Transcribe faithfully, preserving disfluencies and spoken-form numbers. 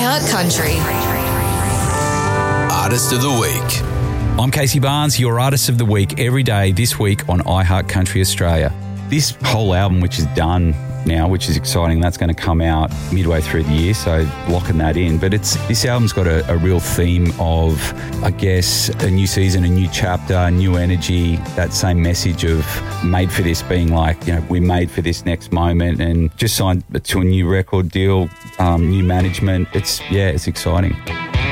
iHeart Country. Artist of the Week. I'm Casey Barnes, your Artist of the Week, every day this week on iHeart Country Australia. This whole album, which is done now, which is exciting, that's going to come out midway through the year, so locking that in. But it's this album's got a, a real theme of, I guess, a new season, a new chapter, new energy, that same message of made for this, being like, you know, we're made for this next moment, and just signed to a new record deal, um, new management. It's, yeah, it's exciting.